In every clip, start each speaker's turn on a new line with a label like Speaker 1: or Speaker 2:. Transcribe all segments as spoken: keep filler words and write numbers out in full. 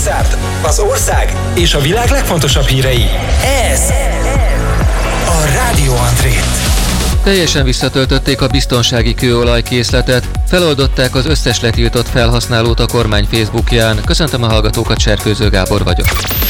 Speaker 1: Szexárd, az ország és a világ legfontosabb hírei. Ez a Rádió Andrét.
Speaker 2: Teljesen visszatöltötték a biztonsági kőolajkészletet, feloldották az összes letiltott felhasználót a kormány Facebookján. Köszöntöm a hallgatókat, Cserkőző Gábor vagyok.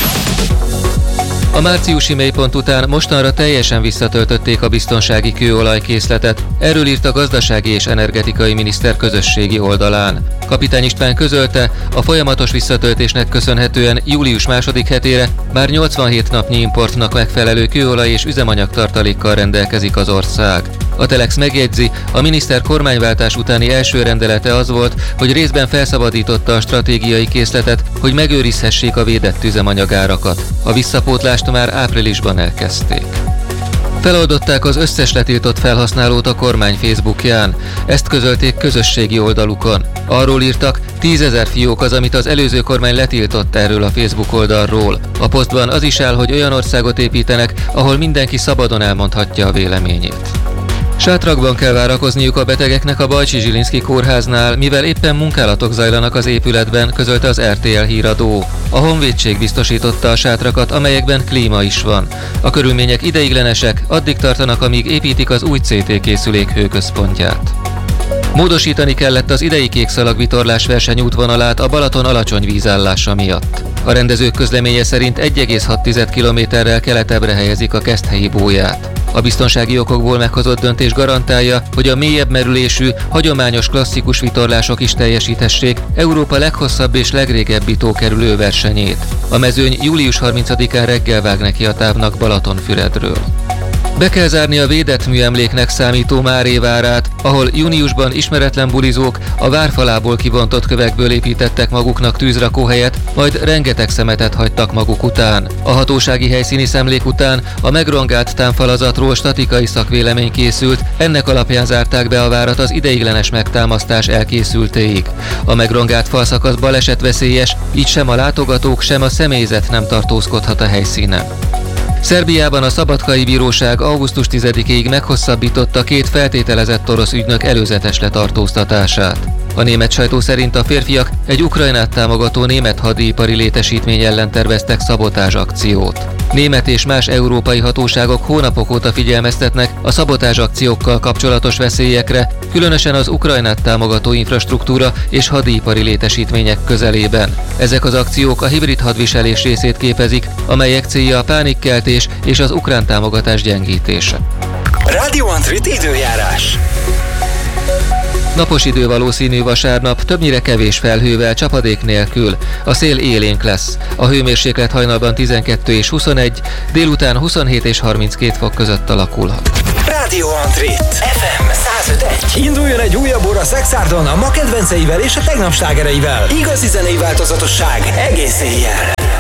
Speaker 2: A márciusi mélypont után mostanra teljesen visszatöltötték a biztonsági kőolajkészletet. Erről írt a gazdasági és energetikai miniszter közösségi oldalán. Kapitány István közölte, a folyamatos visszatöltésnek köszönhetően július második hetére már nyolcvanhét napnyi importnak megfelelő kőolaj és üzemanyag tartalékkal rendelkezik az ország. A Telex megjegyzi, a miniszter kormányváltás utáni első rendelete az volt, hogy részben felszabadította a stratégiai készletet, hogy megőrizhessék a védett üzemanyagárakat. A visszapótlást már áprilisban elkezdték. Feloldották az összes letiltott felhasználót a kormány Facebookján. Ezt közölték közösségi oldalukon. Arról írtak, tízezer fiók az, amit az előző kormány letiltott erről a Facebook oldalról. A posztban az is áll, hogy olyan országot építenek, ahol mindenki szabadon elmondhatja a véleményét. Sátrakban kell várakozniuk a betegeknek a Bajcsy-Zsilinszky kórháznál, mivel éppen munkálatok zajlanak az épületben, közölte az er té el híradó. A honvédség biztosította a sátrakat, amelyekben klíma is van. A körülmények ideiglenesek, addig tartanak, amíg építik az új cé té készülék hőközpontját. Módosítani kellett az idei kékszalagvitorlás versenyútvonalát a Balaton alacsony vízállása miatt. A rendezők közleménye szerint egy egész hat kilométerrel keletebbre helyezik a Keszthelyi bóját. A biztonsági okokból meghozott döntés garantálja, hogy a mélyebb merülésű, hagyományos klasszikus vitorlások is teljesíthessék Európa leghosszabb és legrégebbi tókerülő versenyét. A mezőny július harmincadikán reggel vág neki a távnak Balatonfüredről. Be kell zárni a védett műemléknek számító Márévárát, ahol júniusban ismeretlen bulizók a várfalából kibontott kövekből építettek maguknak tűzrakóhelyet, majd rengeteg szemetet hagytak maguk után. A hatósági helyszíni szemlék után a megrongált támfalazatról statikai szakvélemény készült, ennek alapján zárták be a várat az ideiglenes megtámasztás elkészültéig. A megrongált falszakasz balesetveszélyes, így sem a látogatók, sem a személyzet nem tartózkodhat a helyszínen. Szerbiában a Szabadkai Bíróság augusztus tizedikéig meghosszabbította két feltételezett orosz ügynök előzetes letartóztatását. A német sajtó szerint a férfiak egy Ukrajnát támogató német hadipari létesítmény ellen terveztek szabotázs akciót. Német és más európai hatóságok hónapok óta figyelmeztetnek a szabotázs akciókkal kapcsolatos veszélyekre, különösen az Ukrajnát támogató infrastruktúra és hadipari létesítmények közelében. Ezek az akciók a hibrid hadviselés részét képezik, amelyek célja a pánikkeltés és az ukrán támogatás gyengítése.
Speaker 1: Rádió Andrét időjárás.
Speaker 2: Napos idő valószínű vasárnap, többnyire kevés felhővel, csapadék nélkül. A szél élénk lesz. A hőmérséklet hajnalban tizenkettő és huszonegy, délután huszonhét és harminckét fok között alakulhat.
Speaker 1: Rádió Andrét, ef em száz öt egy. Induljon egy újabb óra Szexárdon a ma kedvenceivel és a tegnap slágereivel. Igazi zenei változatosság egész éjjel.